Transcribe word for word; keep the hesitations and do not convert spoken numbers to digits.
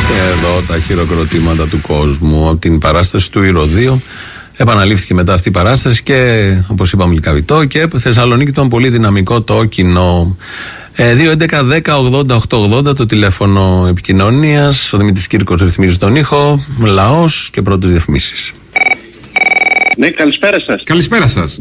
Εδώ τα χειροκροτήματα του κόσμου από την παράσταση του Ηρωδίου. Επαναλήφθηκε μετά αυτή η παράσταση και, όπως είπαμε, Λυκαβητό, και Θεσσαλονίκη ήταν πολύ δυναμικό το κοινό. Ε, δύο έντεκα δέκα ογδόντα οκτακόσια ογδόντα το τηλέφωνο επικοινωνίας. Ο Δημήτρης Κύρκος ρυθμίζει τον ήχο. Λαός και πρώτες διαφημίσεις. Ναι, καλησπέρα σας. Καλησπέρα σας.